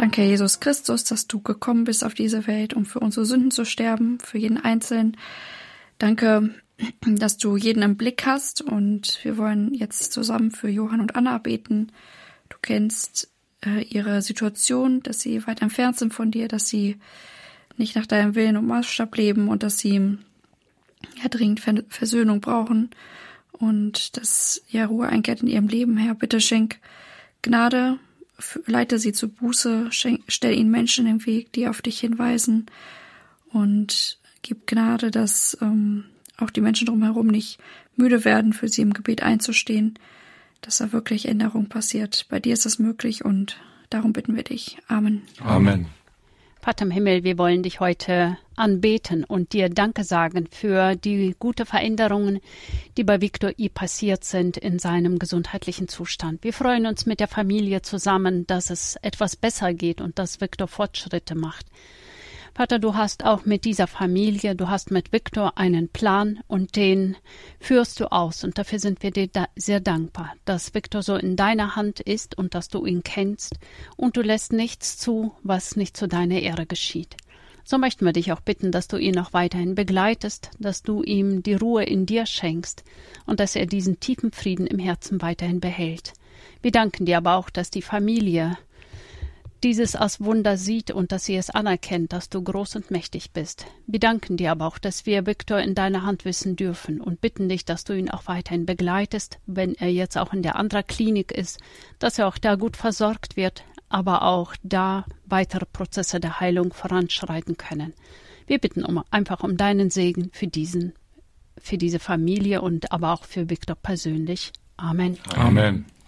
Danke, Herr Jesus Christus, dass du gekommen bist auf diese Welt, um für unsere Sünden zu sterben, für jeden Einzelnen. Danke, dass du jeden im Blick hast, und wir wollen jetzt zusammen für Johann und Anna beten. Du kennst ihre Situation, dass sie weit entfernt sind von dir, dass sie nicht nach deinem Willen und Maßstab leben und dass sie dringend Versöhnung brauchen und dass Ruhe einkehrt in ihrem Leben. Herr, bitte schenk Gnade, leite sie zur Buße, stell ihnen Menschen im Weg, die auf dich hinweisen, und gib Gnade, dass auch die Menschen drumherum nicht müde werden, für sie im Gebet einzustehen, dass da wirklich Änderung passiert. Bei dir ist das möglich, und darum bitten wir dich. Amen. Amen. Vater im Himmel, wir wollen dich heute anbeten und dir Danke sagen für die guten Veränderungen, die bei Viktor I. passiert sind in seinem gesundheitlichen Zustand. Wir freuen uns mit der Familie zusammen, dass es etwas besser geht und dass Viktor Fortschritte macht. Vater, du hast auch mit dieser Familie, du hast mit Viktor einen Plan, und den führst du aus. Und dafür sind wir dir sehr dankbar, dass Viktor so in deiner Hand ist und dass du ihn kennst, und du lässt nichts zu, was nicht zu deiner Ehre geschieht. So möchten wir dich auch bitten, dass du ihn auch weiterhin begleitest, dass du ihm die Ruhe in dir schenkst und dass er diesen tiefen Frieden im Herzen weiterhin behält. Wir danken dir aber auch, dass die Familie dieses als Wunder sieht und dass sie es anerkennt, dass du groß und mächtig bist. Wir danken dir aber auch, dass wir Viktor in deiner Hand wissen dürfen, und bitten dich, dass du ihn auch weiterhin begleitest, wenn er jetzt auch in der anderen Klinik ist, dass er auch da gut versorgt wird, aber auch da weitere Prozesse der Heilung voranschreiten können. Wir bitten einfach um deinen Segen für diese Familie und aber auch für Viktor persönlich. Amen. Amen.